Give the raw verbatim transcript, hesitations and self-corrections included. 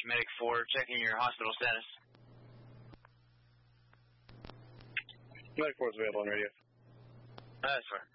Medic four, checking your hospital status. Medic four is available on radio. That's fine.